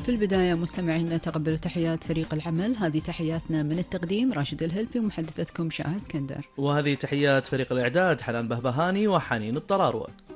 في البداية مستمعينا تقبلوا تحيات فريق العمل. هذه تحياتنا من التقديم راشد الهلفي ومحدثتكم شاه اسكندر، وهذه تحيات فريق الإعداد حنان بهبهاني وحنين الطراروة.